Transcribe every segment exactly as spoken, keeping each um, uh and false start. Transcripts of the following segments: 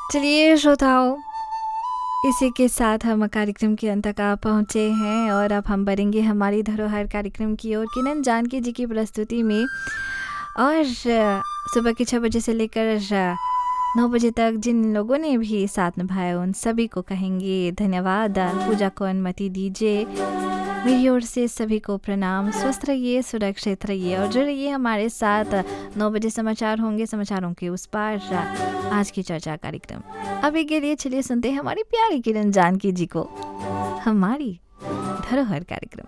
चलिए श्रोताओं, इसी के साथ हम कार्यक्रम के अंत तक आ पहुँचे हैं और अब हम बढ़ेंगे हमारी धरोहर कार्यक्रम की ओर किरण जानकी जी की प्रस्तुति में। और सुबह के छः बजे से लेकर नौ बजे तक जिन लोगों ने भी साथ निभाया उन सभी को कहेंगे धन्यवाद। पूजा को अनुमति दीजिए। मेरी ओर से सभी को प्रणाम। स्वस्थ रहिए, सुरक्षित रहिए और जुड़िए हमारे साथ। नौ बजे समाचार होंगे, समाचारों के उस पार आज की चर्चा कार्यक्रम। अभी के लिए चलिए सुनते हैं हमारी प्यारी किरण जानकी जी को, हमारी धरोहर कार्यक्रम।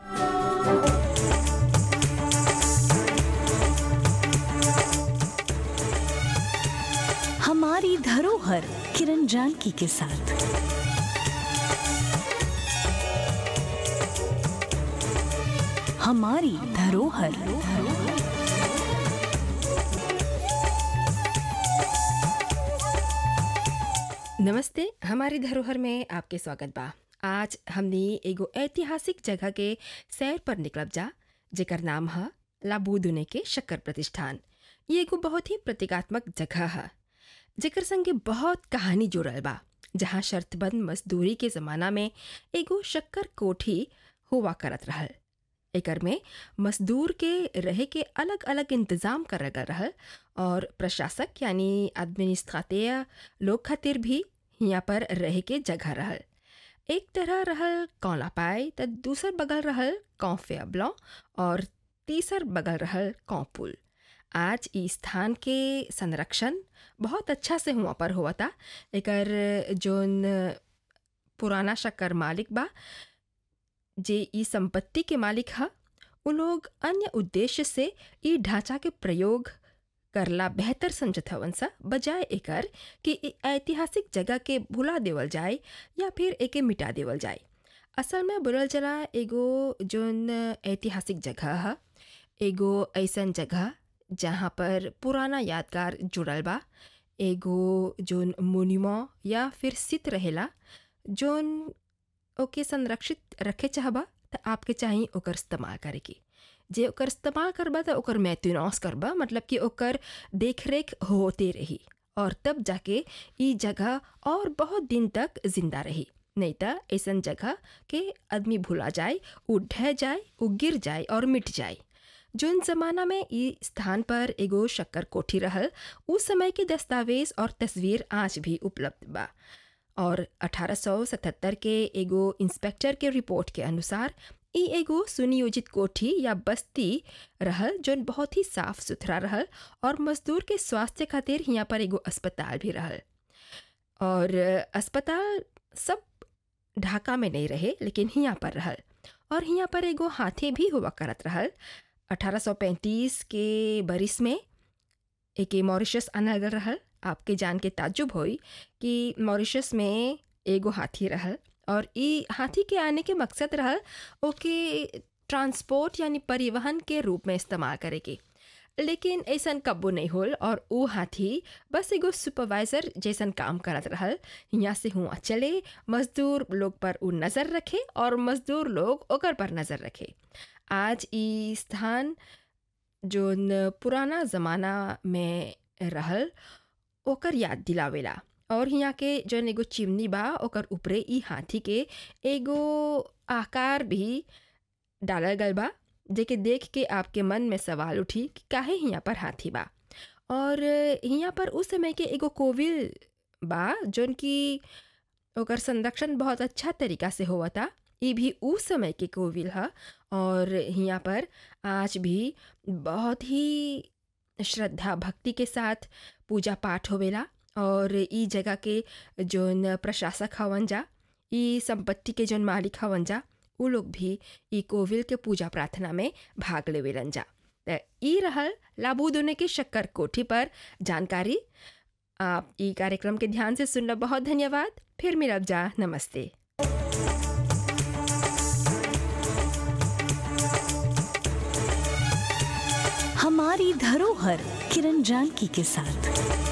हमारी धरोहर किरण जानकी के साथ। हमारी धरोहर। नमस्ते, हमारी धरोहर में आपके स्वागत बा। आज हमने एगो ऐतिहासिक जगह के सैर पर निकलब जा, जेकर नाम है लाबूदुने के शक्कर प्रतिष्ठान। ये एगो बहुत ही प्रतीकात्मक जगह है, जेकर संगे बहुत कहानी जुड़ल बा, जहाँ शर्तबंद मजदूरी के ज़माना में एगो शक्कर कोठी हुआ करत रहल। एकर में मजदूर के रहे के अलग अलग इंतज़ाम करल गल रहल और प्रशासक यानी एडमिनिस्ट्रेटर लोग खातिर भी यहाँ पर रहे के जगह रहल। एक तरह रहल कौला पाए तो दूसर बगल रहल कौफे ब्लॉ और तीसर बगल रहल कौपुल। आज इस स्थान के संरक्षण बहुत अच्छा से हुआ पर हुआ था। एकर जोन पुराना शक्कर मालिक बा, जे ई संपत्ति के मालिक है, उन लोग अन्य उद्देश्य से ई ढांचा के प्रयोग करला बेहतर समझत हवन सा, बजाय एकर कि ऐतिहासिक जगह के भुला देवल जाए या फिर एके मिटा देवल जाए। असल में बोलल चला एगो जोन ऐतिहासिक जगह है, एगो ऐसन जगह जहाँ पर पुराना यादगार जुड़ल बा, एगो जोन मोन्यूमेंट या फिर सित रहेला जोन ओके संरक्षित रखे चाहबा तो आपके चाहिए ओकर इस्तेमाल करे की। जे ओकर इस्तेमाल करबा तो ओकर मेंटेनेंस करबा, मतलब कि ओकर देख रेख होते रही और तब जाके ई जगह और बहुत दिन तक जिंदा रही। नहीं तो ऐसन जगह के आदमी भुला जाए, उ ढह जाए, उ गिर जाए और मिट जाए। जोन ज़माना में ई स्थान पर एगो शक्कर कोठी रहल, उस समय के दस्तावेज और तस्वीर आज भी उपलब्ध बा। और अठारह सौ सतहत्तर के एगो इंस्पेक्टर के रिपोर्ट के अनुसार ई एगो सुनियोजित कोठी या बस्ती रहल, जोन बहुत ही साफ सुथरा रहल और मजदूर के स्वास्थ्य खातिर यहाँ पर एगो अस्पताल भी रहल। और अस्पताल सब ढाका में नहीं रहे, लेकिन यहाँ पर रहल। और यहाँ पर एगो हाथी भी हुआ करत रहल। अठारह सौ पैंतीस के बरिस में एक मॉरिशस आनल गल रहल। आपके जान के ताज्जुब होई कि मॉरिशस में एगो हाथी रहल और ई हाथी के आने के मकसद रहल ओके ट्रांसपोर्ट यानी परिवहन के रूप में इस्तेमाल करे के, लेकिन ऐसन कब्बो नहीं होल और वो हाथी बस एगो सुपरवाइज़र जैसन काम करत रहल। यहाँ से हुआ चले, मजदूर लोग पर उ नज़र रखे और मजदूर लोग ओकर पर नज़र रखे। आज ई स्थान जोन पुराना ज़माना में रहल ओकर याद दिलावेला। और यहाँ के जौन एगो चिमनी बा ओकर ऊपरे ई हाथी के एगो आकार भी डालल गल बा, जेके देख के आपके मन में सवाल उठी कि काहे यहाँ पर हाथी बा। और यहाँ पर उस समय के एगो कोविल बा जौन की ओकर संरक्षण बहुत अच्छा तरीका से हुआ था। ये भी उस समय के कोविल है और यहाँ पर आज भी बहुत ही श्रद्धा भक्ति के साथ पूजा पाठ होवेला। और ई जगह के जोन प्रशासक हवन जा, ई संपत्ति के जोन मालिक हवन जा, उ लोग भी ई कोविल के पूजा प्रार्थना में भाग लेवेलन जा। त ई रहल लाबूदुने के शक्कर कोठी पर जानकारी। आप ई कार्यक्रम के ध्यान से सुनला बहुत धन्यवाद। फिर मिलब जा, नमस्ते। हमारी धरोहर किरण जानकी के साथ।